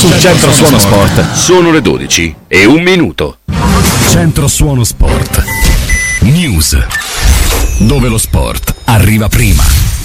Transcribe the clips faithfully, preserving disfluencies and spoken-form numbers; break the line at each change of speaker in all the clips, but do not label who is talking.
sul Centro Suono Sport.
Sono le dodici e un minuto.
Centro Suono Sport News, dove lo sport arriva prima.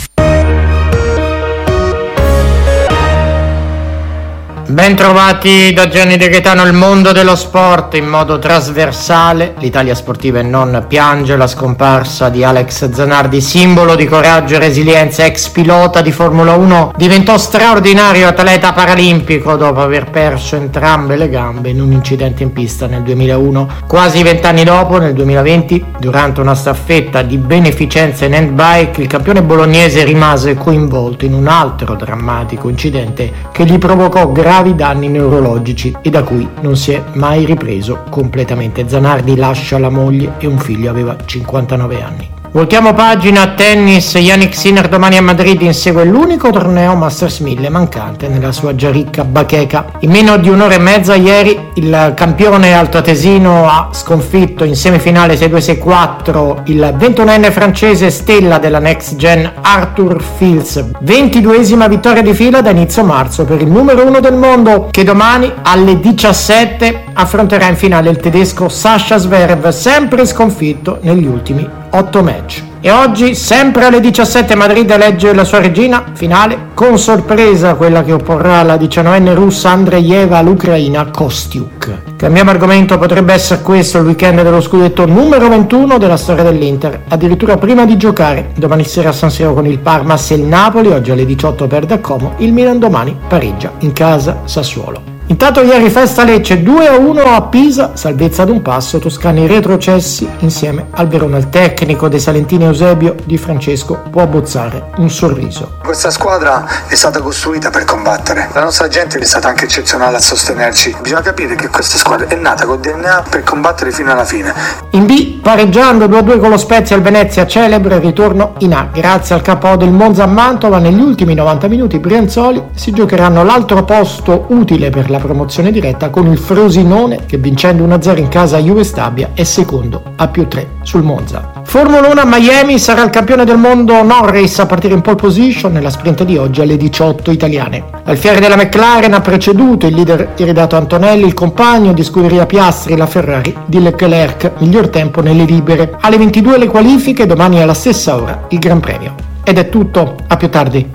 Ben trovati da Gianni De Gaetano, il mondo dello sport in modo trasversale. L'Italia sportiva e non piange la scomparsa di Alex Zanardi, simbolo di coraggio e resilienza. Ex pilota di Formula uno, diventò straordinario atleta paralimpico dopo aver perso entrambe le gambe in un incidente in pista nel duemilauno. Quasi vent'anni dopo, nel duemilaventi, durante una staffetta di beneficenza in handbike, il campione bolognese rimase coinvolto in un altro drammatico incidente che gli provocò gravi danni neurologici e da cui non si è mai ripreso completamente. Zanardi lascia la moglie e un figlio, aveva cinquantanove anni. Voltiamo pagina a tennis. Jannik Sinner domani a Madrid insegue l'unico torneo Masters mille mancante nella sua già ricca bacheca. In meno di un'ora e mezza ieri il campione altoatesino ha sconfitto in semifinale sei due sei quattro il ventunenne francese stella della Next Gen Arthur Fils. ventiduesima vittoria di fila da inizio marzo per il numero uno del mondo, che domani alle diciassette affronterà in finale il tedesco Sascha Zverev, sempre sconfitto negli ultimi otto match. E oggi, sempre alle diciassette, Madrid elegge la sua regina finale, con sorpresa quella che opporrà la diciannovenne russa Andreeva all'ucraina Kostiuk. Cambiamo argomento, potrebbe essere questo il weekend dello scudetto numero ventuno della storia dell'Inter, addirittura prima di giocare domani sera a San Siro con il Parma. Se il Napoli oggi alle diciotto perde a Como, il Milan domani pareggia in casa Sassuolo. Intanto ieri festa Lecce due a uno a Pisa, salvezza ad un passo, toscani retrocessi insieme al Verona. Il tecnico dei salentini Eusebio Di Francesco può abbozzare un sorriso.
Questa squadra è stata costruita per combattere, la nostra gente è stata anche eccezionale a sostenerci. Bisogna capire che questa squadra è nata col D N A per combattere fino alla fine.
In B, pareggiando due a due con lo Spezia, il Venezia celebre il ritorno in A grazie al K O del Monza a Mantova. Negli ultimi novanta minuti i brianzoli si giocheranno l'altro posto utile per la promozione diretta con il Frosinone che, vincendo uno a zero in casa a Juve Stabia, è secondo a più tre sul Monza. Formula uno a Miami, sarà il campione del mondo Norris a partire in pole position nella sprint di oggi alle diciotto italiane. L'Alfieri della McLaren ha preceduto il leader iridato Antonelli, il compagno di scuderia Piastri, la Ferrari di Leclerc, miglior tempo nelle libere. Alle ventidue le qualifiche, domani alla stessa ora il Gran Premio. Ed è tutto, a più tardi.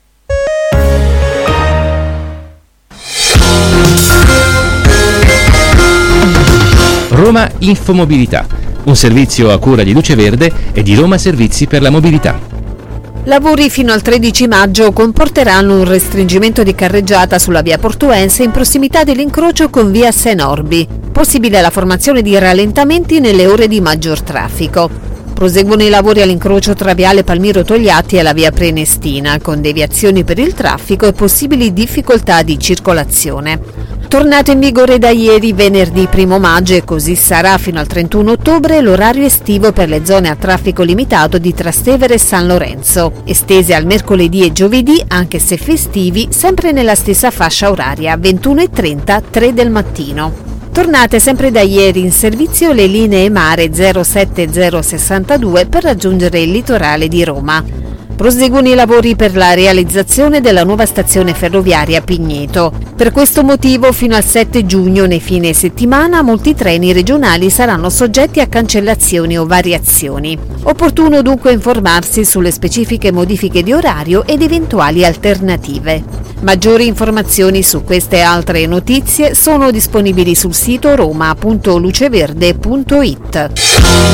Roma Infomobilità, un servizio a cura di Luce Verde e di Roma Servizi per la Mobilità.
Lavori fino al tredici maggio comporteranno un restringimento di carreggiata sulla via Portuense in prossimità dell'incrocio con via Senorbi. Possibile la formazione di rallentamenti nelle ore di maggior traffico. Proseguono i lavori all'incrocio tra viale Palmiro Togliatti e la via Prenestina, con deviazioni per il traffico e possibili difficoltà di circolazione. Tornato in vigore da ieri, venerdì primo maggio, e così sarà fino al trentuno ottobre, l'orario estivo per le zone a traffico limitato di Trastevere e San Lorenzo, estese al mercoledì e giovedì, anche se festivi, sempre nella stessa fascia oraria, ventuno e trenta, tre del mattino. Tornate sempre da ieri in servizio le linee mare zero sette zero sessantadue per raggiungere il litorale di Roma. Proseguono i lavori per la realizzazione della nuova stazione ferroviaria Pigneto. Per questo motivo fino al sette giugno nei fine settimana molti treni regionali saranno soggetti a cancellazioni o variazioni. Opportuno dunque informarsi sulle specifiche modifiche di orario ed eventuali alternative. Maggiori informazioni su queste e altre notizie sono disponibili sul sito roma punto luceverde punto it.